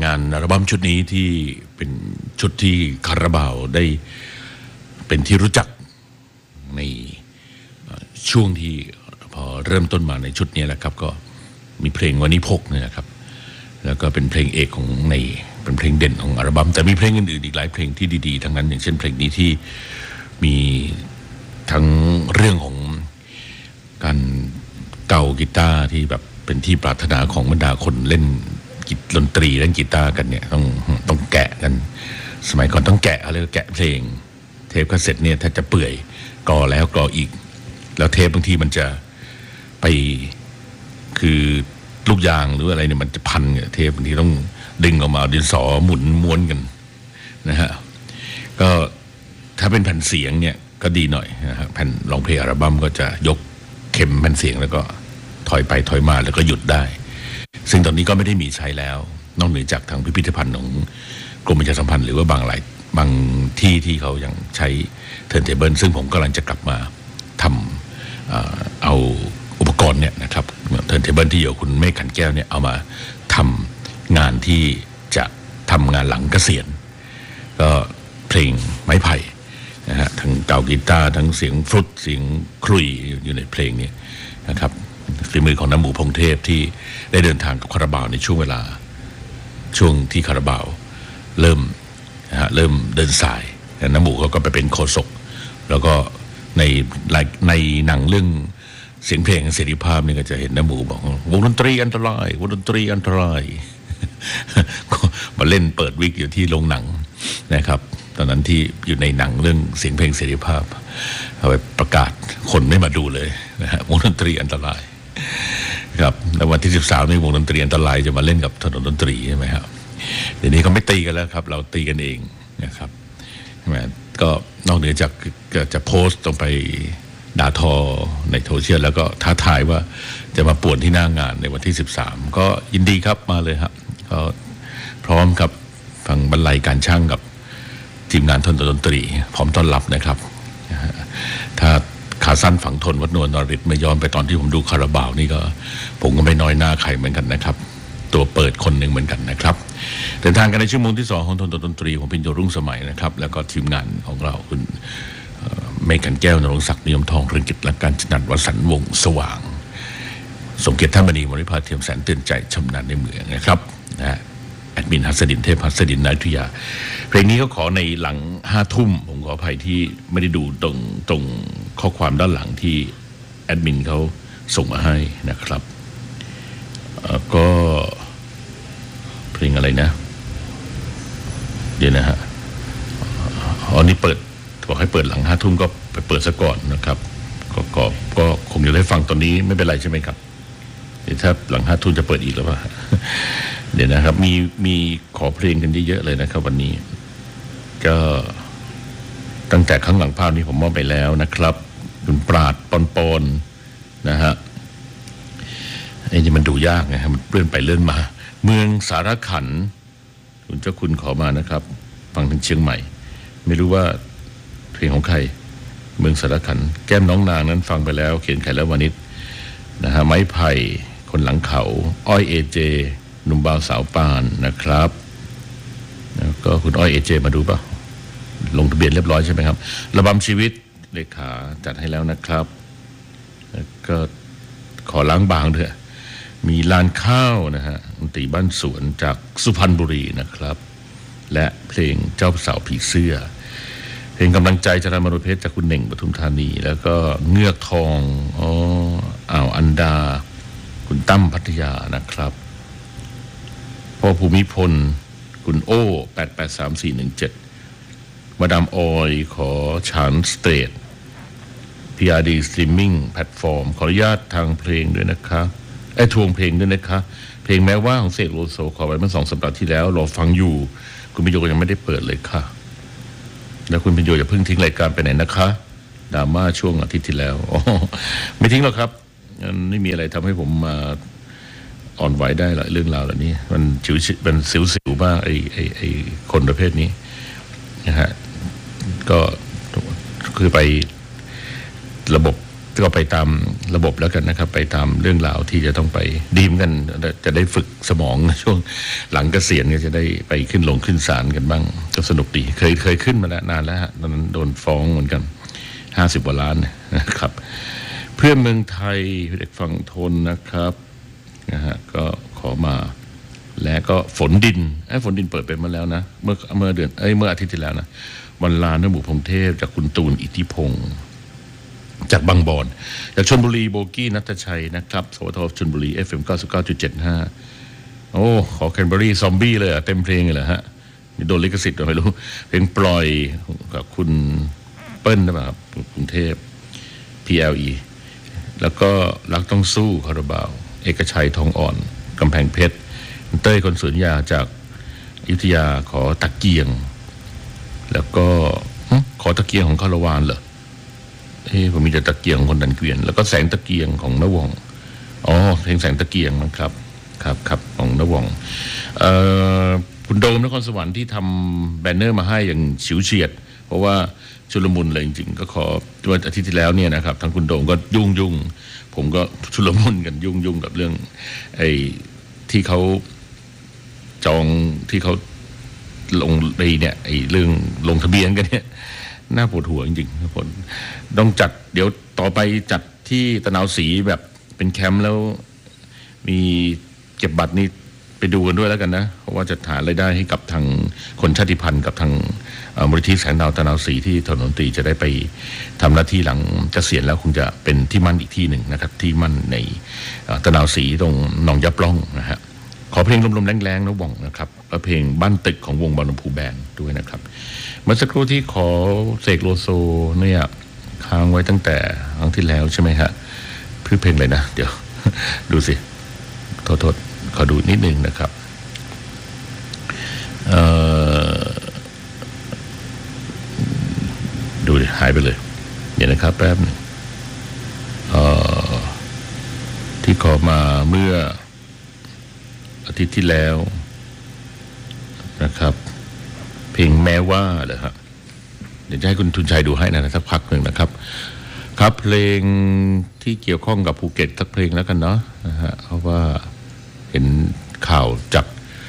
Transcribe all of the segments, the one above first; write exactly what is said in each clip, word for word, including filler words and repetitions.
งานอัลบั้มชุดนี้ที่เป็นชุดที่คาราบาวได้เป็นที่รู้จักในช่วงที่พอเริ่มต้นมาในชุดนี้แหละครับก็มีเพลงวันนี้พกเนี่ยนะครับแล้วก็เป็นเพลงเอกของในเป็นเพลงเด่นของอัลบั้มแต่มีเพลงอื่นๆอีกหลายเพลงที่ดีๆทั้งนั้นอย่างเช่นเพลงนี้ที่มีทั้งเรื่องของการเก่ากีตาร์ที่แบบเป็นที่ปรารถนาของบรรดาคนเล่นดนตรีเล่นกีตาร์กันเนี่ยต้องต้องแกะกันสมัยก่อนต้องแกะอะไรแกะเพลงเทปคาสเซ็ตเนี่ยถ้าจะเปื่อยกรอแล้วกรออีกแล้วเทปบางทีมันจะไปคือลูกยางหรืออะไรเนี่ยมันจะพันเทปบางทีต้องดึงออกมาดินสอหมุนม้วนกันนะฮะก็ถ้าเป็นแผ่นเสียงเนี่ยก็ดีหน่อยนะฮะแผ่นร้องเพลงอัลบั้มก็จะยกเข็มแผ่นเสียงแล้วก็ถอยไปถอยมาแล้วก็หยุดได้ซึ่งตอนนี้ก็ไม่ได้มีใช้แล้วนอกเหนือจากทางพิพิธภัณฑ์ของกรมประชาสัมพันธ์หรือว่าบางหลายบางที่ที่เขายังใช้เทิร์นเทเบิลซึ่งผมกำลังจะกลับมาทำเอาอุปกรณ์เนี่ยนะครับเทิร์นเทเบิลที่อยู่คุณเมฆขันแก้วเนี่ยเอามาทำงานที่จะทำงานหลังเกษียณก็เพลงไม้ไผ่นะฮะทั้งเก่ากีตาร์ทั้งเสียงฟลุตเสียงครุยอยู่ในเพลงนี้นะครับฝีมือของน้ำหมูพงเทพที่ได้เดินทางกับคาราบาวในช่วงเวลาช่วงที่คาราบาวเริ่มนะฮะเริ่มเดินสายน้ำหมูเขาก็ไปเป็นโฆษกแล้วก็ในในหนังเรื่องเสียงเพลงเสรีภาพนี่ก็จะเห็นน้ำหมูบอกวงดนตรีอันตรายวงดนตรีอันตรายมาเล่นเปิดวิกอยู่ที่โรงหนังนะครับตอนนั้นที่อยู่ในหนังเรื่องเสียงเพลงเสรีภาพเอาไปประกาศคนไม่มาดูเลยนะฮะวงดนตรีอันตรายครับแล้ววันที่สิบสามนี่วงดนตรีอันตรายจะมาเล่นกับถนนดนตรีใช่ไหมครับเดี๋ยวนี้เขาไม่ตีกันแล้วครับเราตีกันเองนะครับใช่ไหมก็นอกเหนือจากจะโพสต์ลงไปด่าทอในโซเชียลแล้วก็ท้าทายว่าจะมาป่วนที่หน้างานในวันที่สิบสามก็ยินดีครับมาเลยครับก็พร้อมกับฟังบรรลัยการช่างกับทีมงานทนดนตรีพร้อมต้อนรับนะครับถ้าขาสั้นฝังทนวัดนวลนริศไม่ย้อนไปตอนที่ผมดูคาราบาวนี่ก็ผมก็ไม่น้อยหน้าใครเหมือนกันนะครับตัวเปิดคนหนึ่งเหมือนกันนะครับเดินทางกันในชั่วโมงที่สองของทนดนตรีของพิญโยรุ่งสมัยนะครับแล้วก็ทีมงานของเราคุณเมฆขันแก้วนรงศักดิ์นิยมทองเรืองกิจและการจนัดวสันต์วงสว่างสมเกียรติท่านมณีมริภาเทียมแสนเตือนใจชำนาญในเมืองนะครับนะแอดมินหัสดินเทพหัสดินนายุทธยาเพลงนี้ก็ขอในหลังห้าทุ่มผมขออภัยที่ไม่ได้ดูตรงตรงข้อความด้านหลังที่แอดมินเขาส่งมาให้นะครับก็เพลงอะไรนะเดี๋ยวนะฮะอ๋อนี่เปิดบอกให้เปิดหลังห้าทุ่มก็ไปเปิดซะก่อนนะครับก็ก็ก็คงจะได้ฟังตอนนี้ไม่เป็นไรใช่ไหมครับเดี๋ยวถ้าหลังห้าทุ่มจะเปิดอีกหรือเปล่าเดี๋ยวนะครับมีมีขอเพลงกันเยอะๆเลยนะครับวันนี้ก็ตั้งแต่ข้างหลังภาพนี้ผมมอบไปแล้วนะครับคุณปราดปอนปอนนะฮะไอ้นี่มันดูยากไงมันเลื่อนไปเลื่อนมาเมืองสารขันคุณเจ้าคุณขอมานะครับฟังถึงเชียงใหม่ไม่รู้ว่าเพลงของใครเมืองสารขันแก้มน้องนางนั้นฟังไปแล้วเขียนไขและวานิชนะฮะไม้ไผ่คนหลังเขาอ้อยเอเจหนุ่มบ่าวสาวปานนะครับแล้วก็คุณอ้อยเอเจมาดูป่ะลงทะเบียนเรียบร้อยใช่ไหมครับระบำชีวิตเลขาจัดให้แล้วนะครับแล้วก็ขอล้างบางเถอะมีลานข้าวนะฮะดนตรีบ้านสวนจากสุพรรณบุรีนะครับและเพลงเจ้าสาวผีเสื้อเพลงกำลังใจจารามรุเพชรจากคุณเหน่งปทุมธานีแล้วก็เงือกทองอ๋ออ่าวอันดาคุณตั้มพัทยานะครับพ่อภูมิพลคุณโอ้แปดแปดสามสี่หนึ่งเจ็ดมาดามออยขอชานสเตท พี อาร์ ดี Streaming Platform ขออนุญาตทางเพลงด้วยนะคะไอ้ทวงเพลงด้วยนะคะเพลงแม้ว่าของเสกโลโซขอไปเมื่อสองสัปดาห์ที่แล้วรอฟังอยู่คุณพิโยยังไม่ได้เปิดเลยค่ะแล้วคุณพิโยอย่าเพิ่งทิ้งรายการไปไหนนะคะดราม่าช่วงอาทิตย์ที่แล้วอ๋อไม่ทิ้งหรอกครับไม่มีอะไรทำให้ผมมาอ่อนไหวได้หรอกเรื่องราวเหล่านี้มันฉิวมันสิวๆบ้างไอ้ไอ้ไอ้คนประเภทนี้นะฮะก็คือไประบบก็ไปตามระบบแล้วกันนะครับไปตามเรื่องราวที่จะต้องไปดีมกันจะได้ฝึกสมองช่วงหลังเกษียณก็จะได้ไปขึ้นลงขึ้นศาลกันบ้างก็สนุกดีเคยเคยขึ้นมาแล้วนานแล้วฮะตอนนั้นโดนฟ้องเหมือนกันห้าสิบกว่าล้านนะครับเพื่อนเมืองไทยเด็กฝั่งทนนะครับนะฮะก็ขอมาและก็ฝนดินไอ้ฝนดินเปิดไปมาแล้วนะเมื่อเมื่อเดือนเอ้ยเมื่ออาทิตย์ที่แล้วนะวันลานนบุพงเทพจากคุณตูนอิทธิพงศ์จากบางบอนจากชลบุรีโบกี้นัทชัยนะครับสวทชลบุรี เอฟ เอ็ม เก้าสิบเก้าจุดเจ็ดห้า โอ้ขอแคนเบอรี่ซอมบี้เลยอะเต็มเพลงเลยเหรอฮะนี่โดนลิขสิทธิ์หรือไม่รู้เพลงปล่อยกับคุณเปิ้ลนะครับกรุงเทพ พี แอล อี แล้วก็รักต้องสู้คาราบาวเอกชัยทองอ่อนกำแพงเพชรเต้ยคนสวนยาจากอยุธยาขอตะเกียงแล้วก็ขอตะเกียงของคาราวานเหรอเฮ้ผมมีแต่ตะเกียงคนดันเกวียนแล้วก็แสงตะเกียงของนวงอ๋อเพลงแสงตะเกียงมั้งครับครับครับของนวงเอ่อคุณโดมนครสวรรค์ที่ทำแบนเนอร์มาให้อย่างฉิวเฉียดเพราะว่าชุลมุนเลยจริงๆก็ขอวันอาทิตย์ที่แล้วเนี่ยนะครับทั้งคุณโดมก็ยุ่งยุ่งผมก็ชุลมุนกันยุ่งยุ่งกับเรื่องไอ้ที่เขาจองที่เขาลงในเนี่ยไอ้เรื่องลงทะเบียนกันเนี่ยน่าปวดหัวจริงๆผมต้องจัดเดี๋ยวต่อไปจัดที่ตะนาวศรีแบบเป็นแคมป์แล้วมีเก็บบัตรนี่ไปดูกันด้วยแล้วกันนะเพราะว่าจะหารายได้ให้กับทางคนชาติพันธุ์กับทางมูลนิธิแสงดาวตะนาวศรีที่ถนนตรีจะได้ไปทำหน้าที่หลังเกษียณแล้วคงจะเป็นที่มั่นอีกที่หนึ่งนะครับที่มั่นในตะนาวศรีตรงหนองยับล่องนะฮะขอเพลงลมๆแรงๆนะว่องนะครับแล้วเพลงบ้านตึกของวงบอลพูแบนด้วยนะครับเมื่อสักครู่ที่ขอเสกโลโซเนี่ยค้างไว้ตั้งแต่ครั้งที่แล้วใช่ไหมฮะชื่อเพลงอะไรนะเดี๋ยวดูสิโทษโทษขอดูนิดนึงนะครับเอ่อดูดิหายไปเลยเดี๋ยวนะครับแป๊บนึงเอ่อที่ขอมาเมื่ออาทิตย์ที่แล้วนะครับเพลงแม้ว่าเหรอครับเดี๋ยวจะให้คุณทุนชัยดูให้นะสักพักหนึ่งนะครับครับเพลงที่เกี่ยวข้องกับภูเก็ตสักเพลงแล้วกันเนาะนะฮะเพราะว่าเห็นข่าวจาก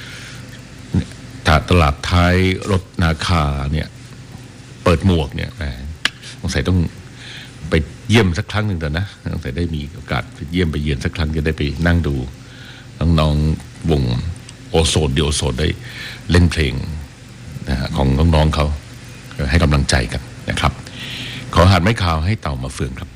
ตลาดท้ายรถนาคาเนี่ยเปิดหมวกเนี่ยแหมสงสัยต้องไปเยี่ยมสักครั้งหนึ่งแต่นะสงสัยได้มีโอกาสไปเยี่ยมไปเยือนสักครั้งจะได้ไปนั่งดูน้องๆวงโอโซนเดียวโซนได้เล่นเพลงนะฮะของน้องๆเขาให้กำลังใจกันนะครับขอหัดไม้ข่าวให้เต่ามาเฟืองครับ